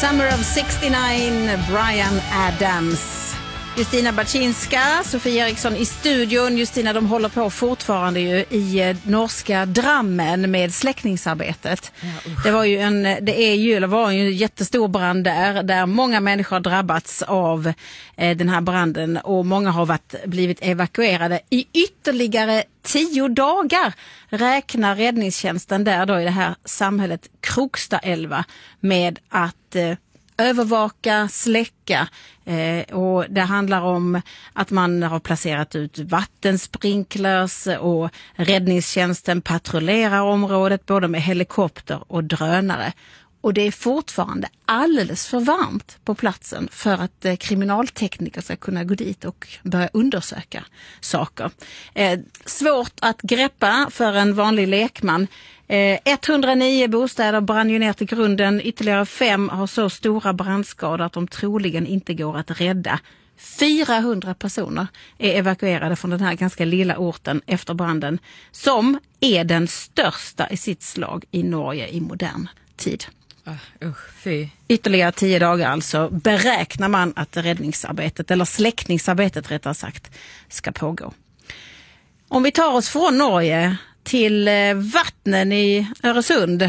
Summer of 69, Bryan Adams. Justina Baczynska, Sofie Eriksson i studion. Justina, de håller på fortfarande ju i norska Drammen med släckningsarbetet. Det var ju en jättestor brand där många människor har drabbats av den här branden, och många har blivit evakuerade i ytterligare 10 dagar. Räknar räddningstjänsten där då i det här samhället Krokstadelva med att övervaka, släcka, och det handlar om att man har placerat ut vattensprinklers, och räddningstjänsten patrullerar området både med helikopter och drönare. Och det är fortfarande alldeles för varmt på platsen för att kriminaltekniker ska kunna gå dit och börja undersöka saker. Svårt att greppa för en vanlig lekman. 109 bostäder brann ju ner till grunden. Ytterligare 5 har så stora brandskador att de troligen inte går att rädda. 400 personer är evakuerade från den här ganska lilla orten efter branden, som är den största i sitt slag i Norge i modern tid. Fy. Ytterligare 10 dagar alltså beräknar man att räddningsarbetet, eller släckningsarbetet rättare sagt, ska pågå. Om vi tar oss från Norge till vattnen i Öresund